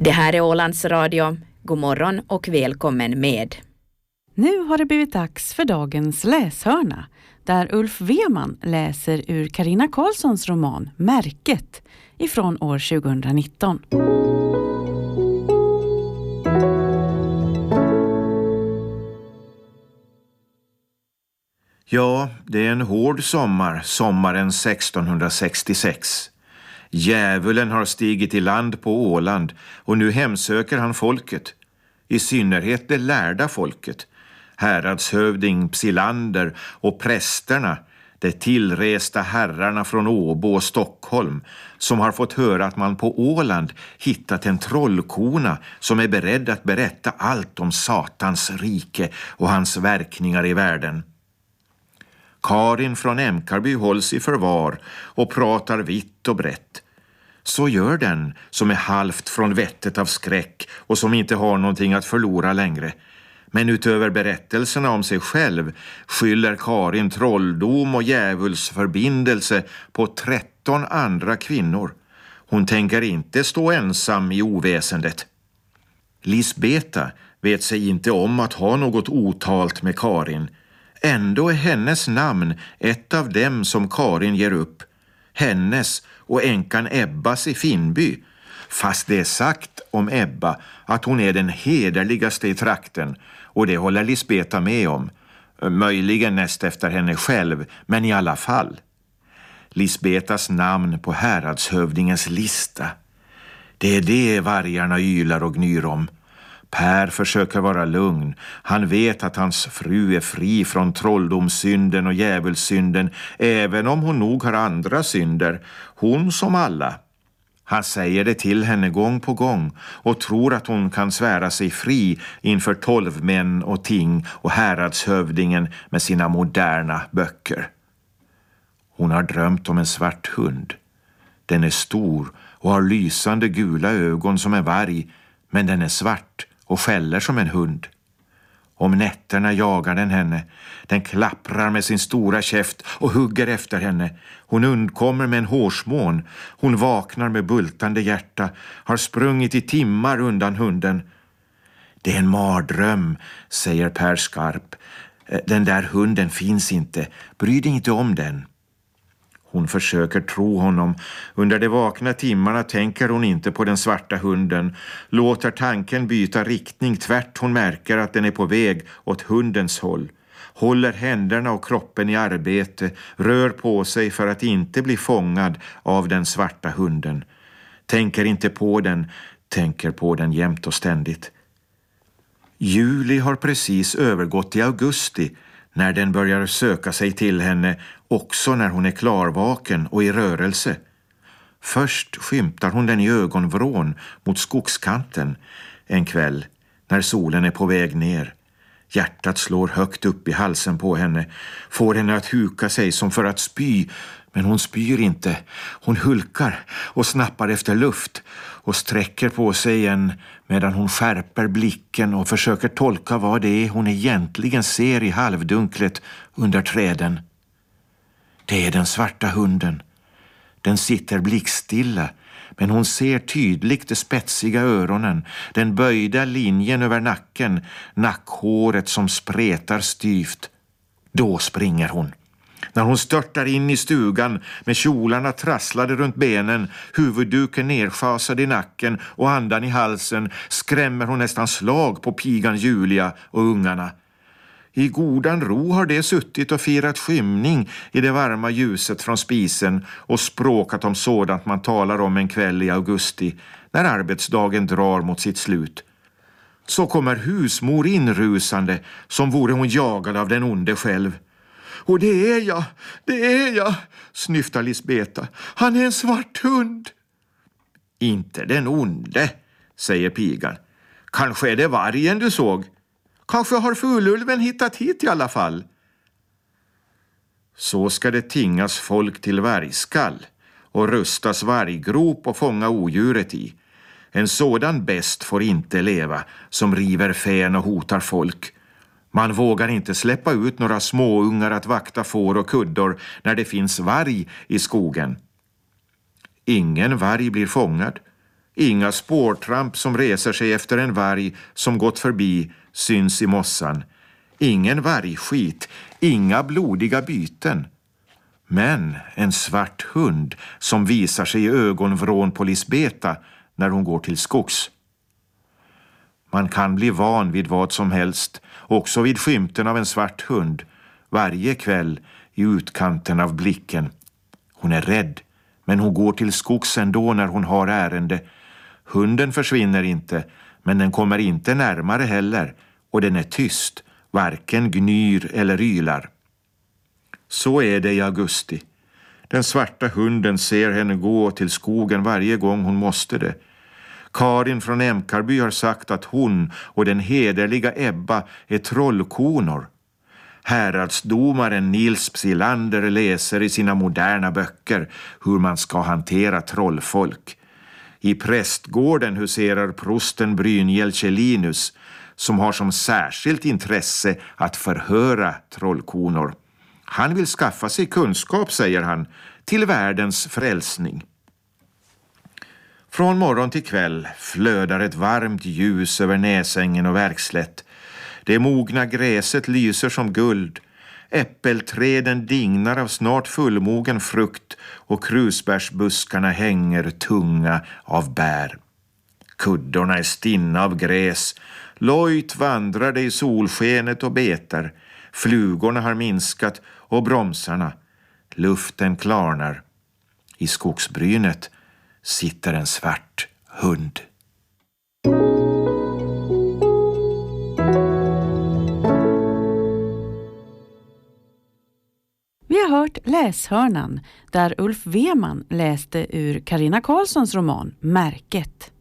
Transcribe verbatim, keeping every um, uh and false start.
Det här är Ålands Radio. God morgon och välkommen med. Nu har det blivit dags för dagens läshörna, där Ulf Weman läser ur Carina Karlssons roman Märket ifrån år tjugonitton. Ja, det är en hård sommar, sommaren sextonhundrasextiosex. Djävulen har stigit i land på Åland och nu hemsöker han folket. I synnerhet det lärda folket. Häradshövding Psilander och prästerna, de tillresta herrarna från Åbo och Stockholm, som har fått höra att man på Åland hittat en trollkona som är beredd att berätta allt om Satans rike och hans verkningar i världen. Karin från Emkarby hålls i förvar och pratar vitt och brett. Så gör den som är halvt från vettet av skräck och som inte har någonting att förlora längre. Men utöver berättelserna om sig själv skyller Karin trolldom och djävulsförbindelse på tretton andra kvinnor. Hon tänker inte stå ensam i oväsendet. Lisbeta vet sig inte om att ha något otalt med Karin. Ändå är hennes namn ett av dem som Karin ger upp. Hennes och änkan Ebbas i Finnby. Fast det är sagt om Ebba att hon är den hederligaste i trakten, och det håller Lisbeta med om. Möjligen näst efter henne själv, men i alla fall. Lisbetas namn på häradshövdingens lista. Det är det vargarna ylar och gnyr om. Per försöker vara lugn. Han vet att hans fru är fri från trolldomssynden och djävulssynden, även om hon nog har andra synder. Hon som alla. Han säger det till henne gång på gång och tror att hon kan svära sig fri inför tolv män och ting och häradshövdingen med sina moderna böcker. Hon har drömt om en svart hund. Den är stor och har lysande gula ögon som en varg, men den är svart och skäller som en hund. Om nätterna jagar den henne. Den klapprar med sin stora käft och hugger efter henne. Hon undkommer med en hårsmån. Hon vaknar med bultande hjärta. Har sprungit i timmar undan hunden. Det är en mardröm, säger Per skarp. Den där hunden finns inte. Bry dig inte om den. Hon försöker tro honom. Under de vakna timmarna tänker hon inte på den svarta hunden. Låter tanken byta riktning tvärt hon märker att den är på väg åt hundens håll. Håller händerna och kroppen i arbete. Rör på sig för att inte bli fångad av den svarta hunden. Tänker inte på den. Tänker på den jämt och ständigt. Juli har precis övergått i augusti, när den börjar söka sig till henne, också när hon är klarvaken och i rörelse. Först skymtar hon den i ögonvrån mot skogskanten en kväll när solen är på väg ner. Hjärtat slår högt upp i halsen på henne, får henne att huka sig som för att spy, men hon spyr inte. Hon hulkar och snappar efter luft och sträcker på sig igen medan hon skärper blicken och försöker tolka vad det är hon egentligen ser i halvdunklet under träden. Det är den svarta hunden. Den sitter blickstilla, men hon ser tydligt de spetsiga öronen, den böjda linjen över nacken, nackhåret som spretar styvt. Då springer hon. När hon störtar in i stugan med kjolarna trasslade runt benen, huvudduken nerschasad i nacken och andan i halsen, skrämmer hon nästan slag på pigan Julia och ungarna. I godan ro har de suttit och firat skymning i det varma ljuset från spisen och språkat om sådant man talar om en kväll i augusti, när arbetsdagen drar mot sitt slut. Så kommer husmor inrusande, som vore hon jagad av den onde själv. Och det är jag, det är jag, snyftar Lisbeta. Han är en svart hund. Inte den onde, säger pigan. Kanske är det vargen du såg. Kanske har fululven hittat hit i alla fall. Så ska det tingas folk till vargskall och rustas varggrop och fånga odjuret i. En sådan bäst får inte leva som river fän och hotar folk. Man vågar inte släppa ut några småungar att vakta får och kuddor när det finns varg i skogen. Ingen varg blir fångad. Inga spårtramp som reser sig efter en varg som gått förbi syns i mossan. Ingen vargskit, inga blodiga byten. Men en svart hund som visar sig i ögonvrån på Lisbeta när hon går till skogs. Man kan bli van vid vad som helst, också vid skymten av en svart hund, varje kväll i utkanten av blicken. Hon är rädd, men hon går till skogs ändå när hon har ärende. Hunden försvinner inte, men den kommer inte närmare heller, och den är tyst, varken gnyr eller ylar. Så är det i augusti. Den svarta hunden ser henne gå till skogen varje gång hon måste det. Karin från Emkarby har sagt att hon och den hederliga Ebba är trollkonor. Häradsdomaren Nils Psilander läser i sina moderna böcker hur man ska hantera trollfolk. I prästgården huserar prosten Brynjel Kjellinus, som har som särskilt intresse att förhöra trollkonor. Han vill skaffa sig kunskap, säger han, till världens frälsning. Från morgon till kväll flödar ett varmt ljus över Näsängen och Verkslätt. Det mogna gräset lyser som guld. Äppelträden dignar av snart fullmogen frukt och krusbärsbuskarna hänger tunga av bär. Kuddorna är stinna av gräs. Lojt vandrar det i solskenet och betar. Flugorna har minskat och bromsarna. Luften klarnar. I skogsbrynet sitter en svart hund. Vi har hört Läshörnan där Ulf Weman läste ur Carina Karlssons roman Märket.